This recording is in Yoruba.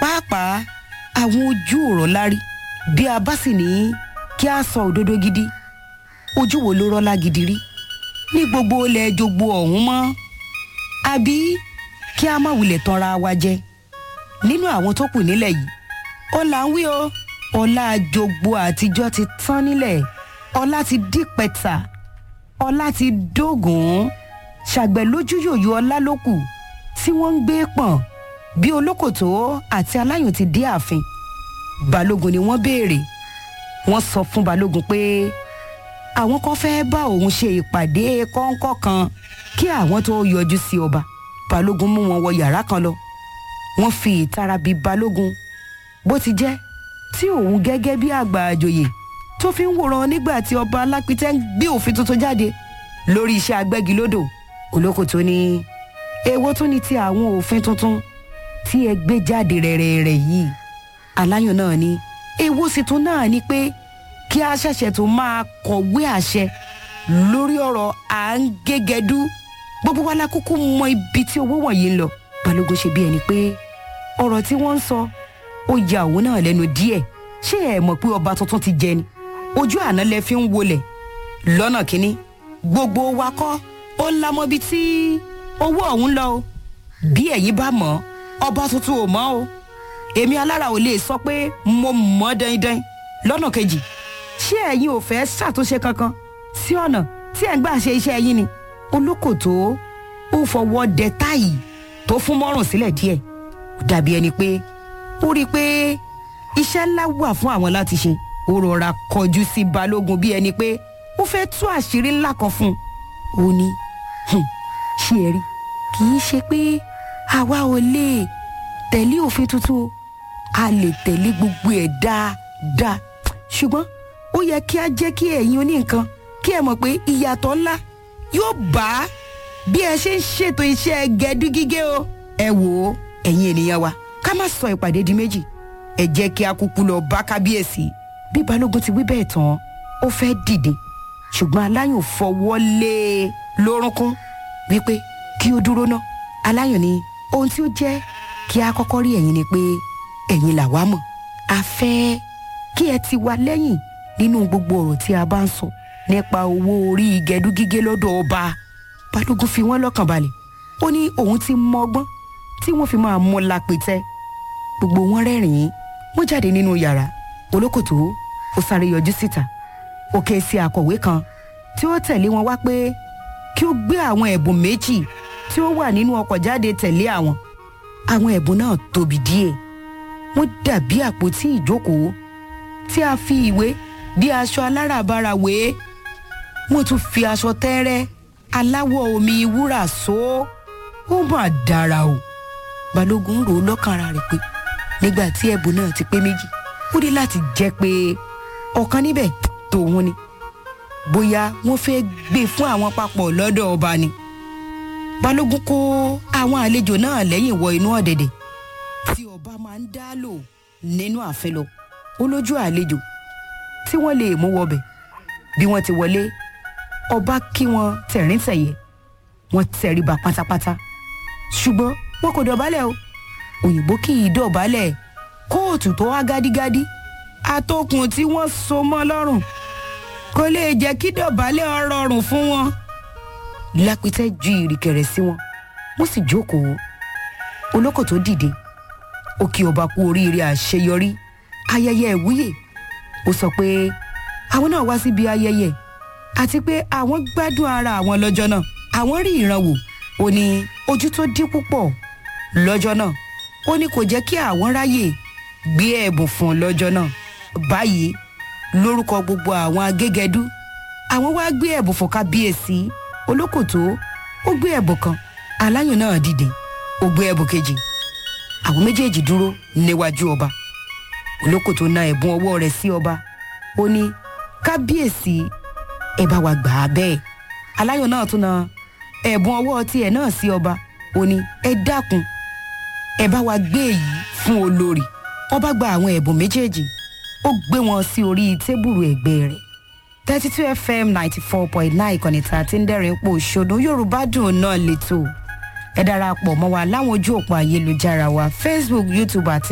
pàápàá àwọn ojú ọ̀rọ̀ lárí bí a bá sì ní kí a sọ òdodo gidi ojú wo ló rọ́lá gidi rí ní gbogbo ilẹ̀ jogbo ọ̀hún mọ́ àbí kí a má wulẹ̀ tanra wa jẹ nínú àwọn tó kù nílẹ̀ yìí ó là ń wí o ọlá jogbo àtijọ́ ti tán nílẹ̀ ọlá ti dípẹ̀tà ọlá ti dógùn ṣàgbẹ̀ lójú yòyò ọlá ló kù tí wọ́n ń gbé pọ̀n bí olókòtó àti aláyùn ti dé ààfin balógun ni wọ́n béèrè wọ́n sọ fún balógun pé àwọn kan fẹ́ bá òun ṣe ìpàdé kọ́ńkọ́ kan kí àwọn tó yọjú sí ọba balógun mú wọn wọ yàrá kan lọ wọ́n fi ìtara bí balógun bó ti jẹ́ tí òun gẹ́gẹ́ bí àgbà àjòyè tó fi ń wòran nígbà tí ọba alápítẹ́ ń gbé òfin tuntun jáde lórí iṣẹ́ agbẹ́gilódò olókòtó ní èwo tún ni ti àwọn òfin tuntun tí ẹ gbé jáde rẹ̀rẹ̀rẹ̀ yìí aláyùn náà ní èwo sì tún náà ni pé kí a ṣẹ̀ṣẹ̀ tó máa kọ̀wé àṣẹ lórí ọ̀rọ̀ à ń gégẹdú gbogbo wa la kúkú mọ ibi tí owó wọ̀nyí ń lọ balógun ṣe bí ẹni pé ọ̀rọ̀ tí wọ́n ń sọ ó ya òun náà lẹ́nu díẹ̀ ṣé ẹ mọ̀ pé ọba tuntun ti jẹ ni ojú àná lẹ fi ń wọlẹ̀ lọ́nà kínní gbogbo wa kọ́ ó ń lamọ́ bí tí owó ọ̀hún lọ o bí ẹ̀yin bá mọ̀ ọba tuntun ò mọ̀ o èmi alára ò lè sọ pé mo mọ̀ dandan lọ́nà kejì ṣé ẹ̀yin ò fẹ́ ṣàtúnṣe kankan sí ọ̀nà tí ẹ̀ ń gbà ṣe iṣẹ́ yín ni olókòtó ó fọwọ́ dẹ táyì tó fún mọ́rùn sílẹ̀ díẹ̀ ó dàbí ẹni pé ó rí i pé iṣẹ́ ńlá wà fún àwọn láti ṣe ó rọra kọjú sí balógun bí ẹni pé ó fẹ́ tú àṣírí ńlá kan fún un ó ní ṣé ẹ rí kì í ṣe pé àwa ò lè tẹ̀lé òfin tuntun a lè tẹ̀lé gbogbo ẹ̀ dáadáa ṣùgbọ́n ó yẹ kí a jẹ́ kí ẹ̀yin oní nǹkan kí ẹ mọ̀ pé ìyàtọ̀ ńlá yóò bá bí ẹ ṣe ń ṣètò iṣẹ́ gẹ̀dú gígé o ẹ wò ó ẹ̀yin ènìyàn wa ká má sọ ìpàdé di méjì ẹ jẹ́ kí a kúkú lọ bá kábíyèsí bí balógun ti wí bẹ́ẹ̀ tán ó fẹ́ dìde ṣùgbọ́n aláyùn fọwọ́ lé e lórúnkún wípé kí ó dúró ná aláyùn ni ohun tí ó jẹ́ kí a kọ́kọ́ rí ẹ̀yin ni pé ẹ̀yin làwa mọ̀ a fẹ́ kí ẹ ti wà lẹ́yìn nínú gbogbo ọ̀rọ̀ tí a bá ń sọ nípa owó orí gẹ̀dú gígé lọ́dọ̀ ọba balógun fi wọ́n lọ́kàn balẹ̀ ó ní òun ti mọ ọgbọ́n tí wọ́n fi máa mú lápẹ̀tẹ́ gbogbo wọn rẹ́rìn-ín wọ́n jáde nínú yàrá olókòtó ó sáré yọjú síta ó ké sí akọ̀wé kan tí ó tẹ̀lé wọn wá pé kí ó gbé àwọn ẹ̀bùn méjì tí ó wà nínú ọkọ̀ jáde tẹ̀lé àwọn ẹ̀bùn náà tóbi díẹ̀ wọ́n dàbí àpótí ìjókòó tí a fi ìwé bí aṣọ aláràbarà wé wọ́n tún fi aṣọ tẹ́rẹ́ aláwọ̀ omi wúrà só ó mà dára o balógun rò ó lọ́kàn ara rẹ̀ pé nígbà tí ẹ̀bùn náà ti pé méjì ó dé láti jẹ́ pé ọ̀kan níbẹ̀ tòun ni bóyá wọ́n fẹ́ gbé fún àwọn papọ̀ lọ́dọ̀ ọba ni balógun kó àwọn àlejò náà lẹ́yìn wọ inú ọ̀dẹ̀dẹ̀ tí ọba máa ń dá lò nínú ààfin lọ ó lójú àlejò tí wọ́n lè mú wọbẹ̀ bí wọ́n ti wọlé ọba kí wọn tẹ̀rín tẹ̀yẹ wọ́n tẹríba pátápátá ṣùgbọ́n wọn kò dọ̀bálẹ̀ o òyìnbó kì í dọ̀bálẹ̀ kóòtù tó wá gádígádí àtòkùn tí wọ́n so mọ́ lọ́rùn kò lè jẹ́ kí dọ̀bálẹ̀ ó rọrùn fún wọn lápítẹ́ ju ìrìkẹ̀rẹ̀ sí wọn wọ́n sì jókòó olókòtó dìde ó kí ọba kú oríire àṣeyọrí ayẹyẹ ìwúyè ó sọ pé àwọn náà wá síbi ayẹyẹ àti pé àwọn gbádùn ara àwọn lọ́jọ́ náà àwọn rí ìran wò ó ní ojú tó dín púpọ̀ lọ́jọ́ náà ó ní kò jẹ́ kí àwọn ráyè gbé ẹ̀bùn fún un lọ́jọ́ náà báyìí lórúkọ gbogbo àwọn agégẹdú àwọn wá gbé ẹ̀bùn fún kábíyèsí olókòtó ó gbé ẹ̀bùn kan aláyùn náà dìde ó gbé ẹ̀bùn kejì àwọn méjèèjì dúró níwájú ọba olókòtó na ẹ̀bùn ọwọ́ rẹ̀ sí ọba ó ní kábíyèsí ẹ bá wa gbà á bẹ́ẹ̀ aláyùn náà tún na ẹ̀bùn ọwọ́ tiẹ̀ náà sí ọba ó ní ẹ dákun ẹ bá wa gbé èyí fún olórí ọba gba àwọn ẹ̀bùn méjèèjì ó gbé wọn sí orí tébùrù ẹ̀gbẹ́ rẹ̀ 32 FM 94.9 ìkànnì tá a ti ń dẹ́rìn pò ṣòdùn yorùbá dùn náà lẹ́tọ̀ ẹ darapọ̀ mọ́ wa láwọn ojú òpó ayélujára wa Facebook YouTube àti